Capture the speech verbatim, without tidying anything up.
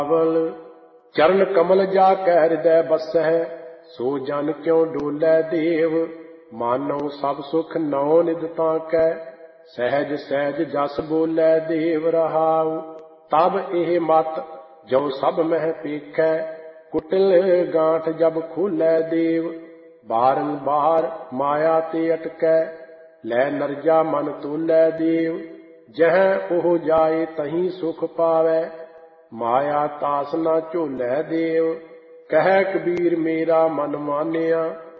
चरण कमल जा कै हृदय बसै, सो जन क्यों डोलै देव। मानो सब सुख नौ निध ताकै, सहज सहज जस बोलै देव रहाउ। तब एह मत जो सब मह पेखै, कुटिल गांठ जब खोलै देव। बारंबार माया ते अटकै, लै नरजा मन तोलै देव। जह ओह जाए तहीं सुख पावै, माया तास न ਝੋਲੇ देव। ਕਹਿ ਕਬੀਰ ਮੇਰਾ ਮਨ ਮਾਨਿਆ,